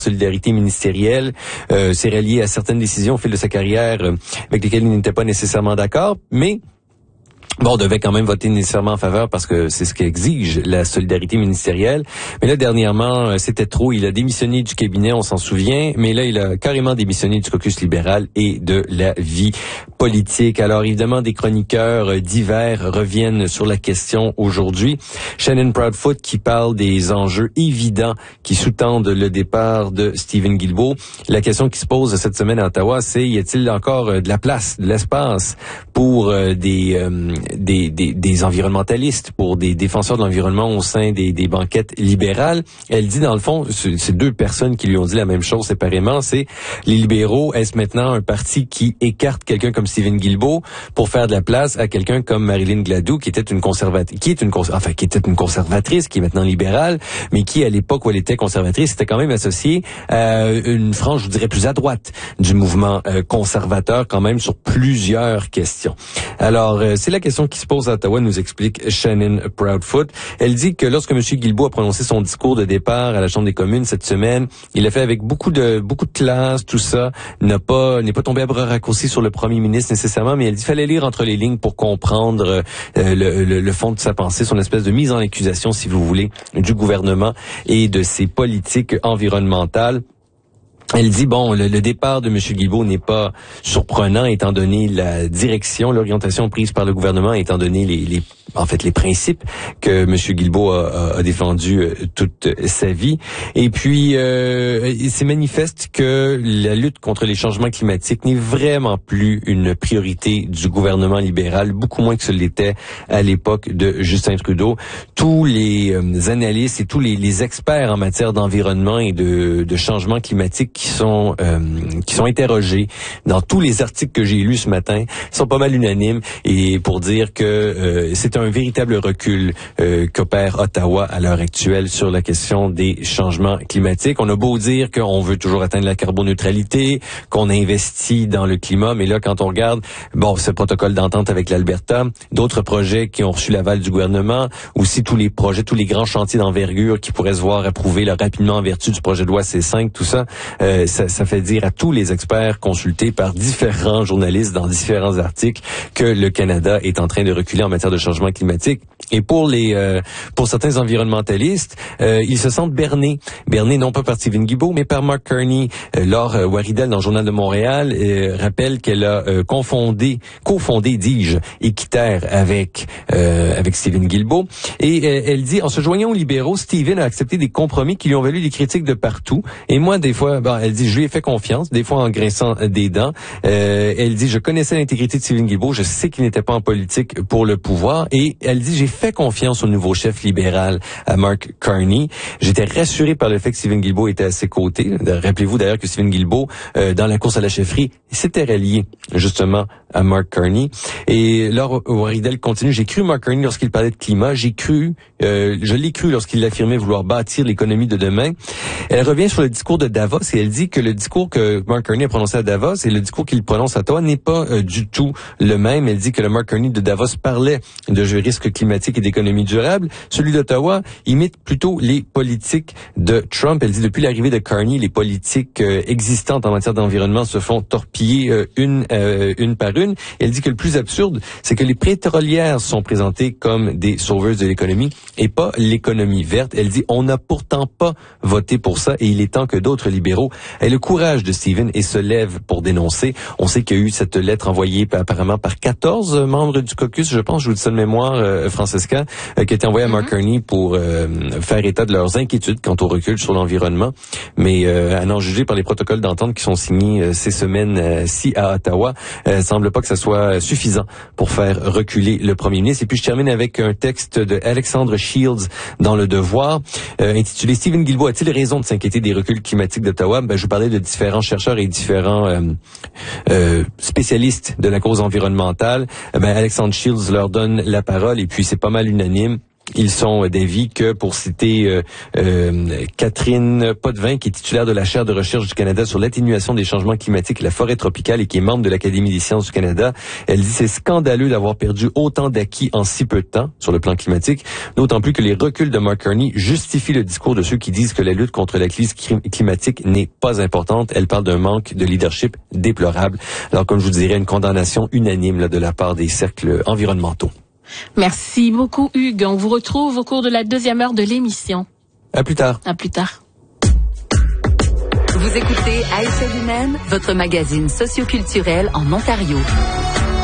solidarité ministérielle, s'est rallié à certaines décisions au fil de sa carrière avec lesquelles il n'était pas nécessairement d'accord, mais on devait quand même voter nécessairement en faveur parce que c'est ce qu'exige la solidarité ministérielle. Mais là, dernièrement, c'était trop. Il a démissionné du cabinet, on s'en souvient. Mais là, il a carrément démissionné du caucus libéral et de la vie politique. Alors, évidemment, des chroniqueurs divers reviennent sur la question aujourd'hui. Shannon Proudfoot qui parle des enjeux évidents qui sous-tendent le départ de Stephen Guilbeault. La question qui se pose cette semaine à Ottawa, c'est y a-t-il encore de la place, de l'espace pour des environnementalistes, pour des défenseurs de l'environnement au sein des banquettes libérales. Elle dit, dans le fond, c'est deux personnes qui lui ont dit la même chose séparément, c'est les libéraux, est-ce maintenant un parti qui écarte quelqu'un comme Stephen Guilbeault pour faire de la place à quelqu'un comme Marilyn Gladu, qui était une conservatrice, qui était une conservatrice, qui est maintenant libérale, mais qui, à l'époque où elle était conservatrice, était quand même associée à une frange, je dirais, plus à droite du mouvement conservateur, quand même, sur plusieurs questions. Alors, c'est la question qui se pose à Ottawa, nous explique Shannon Proudfoot. Elle dit que lorsque M. Guilbeault a prononcé son discours de départ à la Chambre des communes cette semaine, il l'a fait avec beaucoup de classe, tout ça, n'est pas tombé à bras raccourcis sur le premier ministre nécessairement, mais elle dit qu'il fallait lire entre les lignes pour comprendre le fond de sa pensée, son espèce de mise en accusation, si vous voulez, du gouvernement et de ses politiques environnementales. Elle dit, le départ de M. Guilbeault n'est pas surprenant étant donné la direction, l'orientation prise par le gouvernement, étant donné les principes que M. Guilbeault a défendus toute sa vie. Et puis, c'est manifeste que la lutte contre les changements climatiques n'est vraiment plus une priorité du gouvernement libéral, beaucoup moins que ce l'était à l'époque de Justin Trudeau. Tous les analystes et tous les experts en matière d'environnement et de changement climatique qui sont interrogés dans tous les articles que j'ai lus ce matin sont pas mal unanimes et pour dire que c'est un véritable recul qu'opère Ottawa à l'heure actuelle sur la question des changements climatiques. On a beau dire qu'on veut toujours atteindre la carboneutralité, qu'on investit dans le climat, mais là, quand on regarde, ce protocole d'entente avec l'Alberta, d'autres projets qui ont reçu l'aval du gouvernement, aussi tous les grands chantiers d'envergure qui pourraient se voir approuvés là, rapidement en vertu du projet de loi C5, tout ça, ça fait dire à tous les experts consultés par différents journalistes dans différents articles que le Canada est en train de reculer en matière de changement climatique. Et pour certains environnementalistes, ils se sentent bernés non pas par Stephen Guilbeault, mais par Mark Carney. Laure Waridel, dans le Journal de Montréal, rappelle qu'elle a cofondé, dis-je, Équiterre avec Stephen Guilbeault. Et elle dit, en se joignant aux libéraux, Stephen a accepté des compromis qui lui ont valu des critiques de partout. Et moi, des fois, elle dit, je lui ai fait confiance, des fois en grinçant des dents. Elle dit, je connaissais l'intégrité de Stephen Guilbeault, je sais qu'il n'était pas en politique pour le pouvoir. Et elle dit, j'ai fait confiance au nouveau chef libéral, à Mark Carney. J'étais rassuré par le fait que Stephen Guilbeault était à ses côtés. Rappelez-vous d'ailleurs que Stephen Guilbeault, dans la course à la chefferie, s'était rallié justement à Mark Carney. Et Laure Waridel continue, j'ai cru Mark Carney lorsqu'il parlait de climat, je l'ai cru lorsqu'il affirmait vouloir bâtir l'économie de demain. Elle revient sur le discours de Davos et elle dit que le discours que Mark Carney a prononcé à Davos et le discours qu'il prononce à Ottawa n'est pas du tout le même. Elle dit que le Mark Carney de Davos parlait de risques climatiques et d'économie durable. Celui d'Ottawa imite plutôt les politiques de Trump. Elle dit depuis l'arrivée de Carney, les politiques existantes en matière d'environnement se font torpiller une par une. Elle dit que le plus absurde, c'est que les pétrolières sont présentées comme des sauveuses de l'économie et pas l'économie verte. Elle dit on n'a pourtant pas voté pour ça et il est temps que d'autres libéraux aient le courage de Stephen et se lèvent pour dénoncer. On sait qu'il y a eu cette lettre envoyée apparemment par 14 membres du caucus, je pense, je vous dis ça de mémoire, Francesca, qui a été envoyée à Mark Carney pour faire état de leurs inquiétudes quant au recul sur l'environnement. Mais à en juger par les protocoles d'entente qui sont signés ces semaines-ci à Ottawa, semble pas que ça soit suffisant pour faire reculer le premier ministre. Et puis je termine avec un texte de Alexandre Shields dans Le Devoir, intitulé « Stephen Guilbeault a-t-il raison de s'inquiéter des reculs climatiques d'Ottawa ?» Je vous parlais de différents chercheurs et différents spécialistes de la cause environnementale. Alexandre Shields leur donne la parole et puis c'est pas mal unanime. Ils sont d'avis que, pour citer Catherine Potvin, qui est titulaire de la chaire de recherche du Canada sur l'atténuation des changements climatiques et la forêt tropicale et qui est membre de l'Académie des sciences du Canada, elle dit c'est scandaleux d'avoir perdu autant d'acquis en si peu de temps sur le plan climatique, d'autant plus que les reculs de Mark Carney justifient le discours de ceux qui disent que la lutte contre la crise climatique n'est pas importante. Elle parle d'un manque de leadership déplorable. Alors, comme je vous dirais, une condamnation unanime là, de la part des cercles environnementaux. Merci beaucoup, Hugues. On vous retrouve au cours de la deuxième heure de l'émission. À plus tard. À plus tard. Vous écoutez À échelle humaine, votre magazine socioculturel en Ontario.